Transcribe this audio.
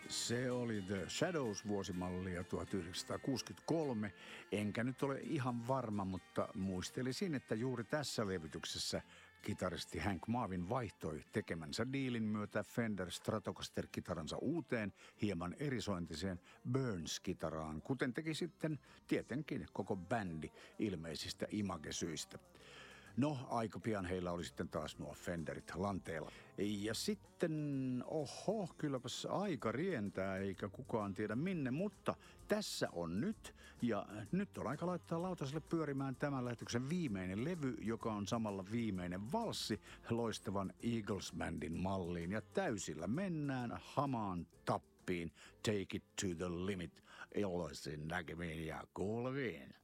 Se oli The Shadows vuosimallia 1963. Enkä nyt ole ihan varma, mutta muistelisin, että juuri tässä levytyksessä kitaristi Hank Marvin vaihtoi tekemänsä diilin myötä Fender Stratocaster-kitaransa uuteen, hieman erisointiseen Burns-kitaraan, kuten teki sitten tietenkin koko bändi ilmeisistä imagesyistä. No, aika pian heillä oli sitten taas nuo Fenderit lanteella. Ja sitten, kylläpäs aika rientää, eikä kukaan tiedä minne, mutta tässä on nyt. Ja nyt on aika laittaa lautaselle pyörimään tämän lähetyksen viimeinen levy, joka on samalla viimeinen valssi loistavan Eagles-bändin malliin. Ja täysillä mennään hamaan tappiin. Take it to the limit. Iloisin näkemiin ja kuuleviin.